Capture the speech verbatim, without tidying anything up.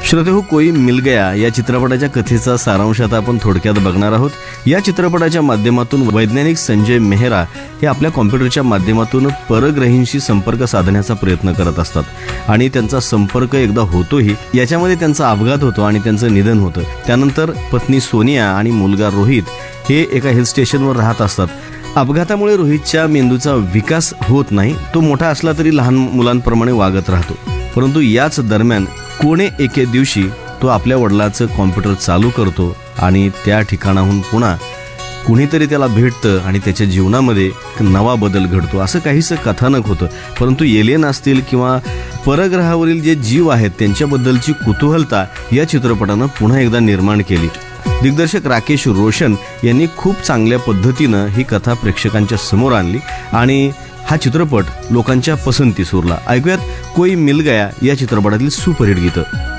श्रोतेहो, कोई मिल गया या चित्रपटाच्या कथेचा सारांश आता आपण थोडक्यात बघणार आहोत. या चित्रपटाच्या माध्यमातून वैज्ञानिक संजय मेहरा हे आपल्या कॉम्प्युटरच्या माध्यमातून परग्रहींशी संपर्क साधण्याचा प्रयत्न करत असतात आणि त्यांचा संपर्क एकदा होतोही. याच्यामध्ये त्यांचा अपघात होतो आणि त्यांचं निधन होतं. त्यानंतर पत्नी सोनिया आणि मुलगा रोहित हे एका हिल स्टेशनवर राहत असतात. अपघातामुळे रोहितच्या मेंदूचा विकास होत नाही. तो मोठा असला तरी लहान मुलांप्रमाणे वागत राहतो. परंतु याच दरम्यान कोणे एके दिवशी तो आपल्या वडिलांचं कॉम्प्युटर चालू करतो आणि त्या ठिकाणाहून पुन्हा कुणीतरी त्याला भेटतं आणि त्याच्या जीवनामध्ये नवा बदल घडतो. असं काहीसं कथानक होतं. परंतु एलियन असतील किंवा परग्रहावरील जे जीव आहेत त्यांच्याबद्दलची कुतूहलता या चित्रपटानं पुन्हा एकदा निर्माण केली. दिग्दर्शक राकेश रोशन यांनी खूप चांगल्या पद्धतीनं ही कथा प्रेक्षकांच्या समोर आणली आणि हा चित्रपट लोकांच्या पसंतीस उरला. ऐकूयात कोई मिल गया या चित्रपटातील सुपरहिट गीतं.